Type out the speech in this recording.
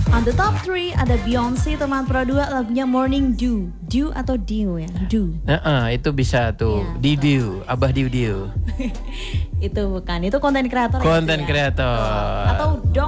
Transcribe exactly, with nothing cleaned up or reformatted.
On the top three ada Beyonce teman pro dua lagunya Morning Dew. Dew atau Dew ya? Dew. Nah, itu bisa tuh. Iya, Didiu, Abah Diu Diu. Itu bukan, itu konten kreator. Konten ya, kreator. Atau Dong